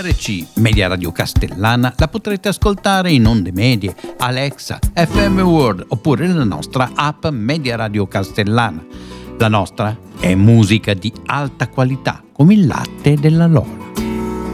MRC, Media Radio Castellana, la potrete ascoltare in onde medie, Alexa, FM World oppure la nostra app Media Radio Castellana. La nostra è musica di alta qualità, come il latte della Lola.